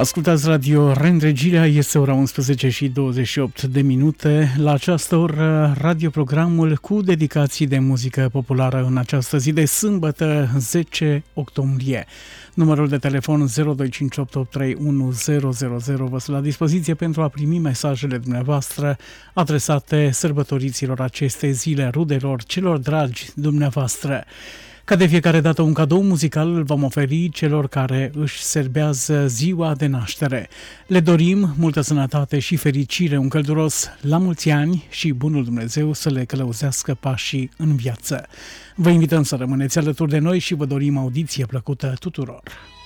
Ascultați Radio Rendregirea, este ora 11 și 28 de minute. La această oră, radioprogramul cu dedicații de muzică populară în această zi de sâmbătă, 10 octombrie. Numărul de telefon 0258831000 vă sunt la dispoziție pentru a primi mesajele dumneavoastră adresate sărbătoriților acestei zile, rudelor, celor dragi dumneavoastră. Ca de fiecare dată, un cadou muzical îl vom oferi celor care își serbează ziua de naștere. Le dorim multă sănătate și fericire, un călduros la mulți ani și bunul Dumnezeu să le călăuzească pașii în viață. Vă invităm să rămâneți alături de noi și vă dorim audiție plăcută tuturor.